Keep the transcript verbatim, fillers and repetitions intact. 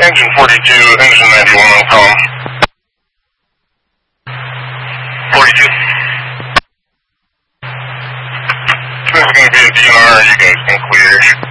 Engine forty-two, engine ninety-one on comm. forty-two. This is going to be a D N R, you guys can clear.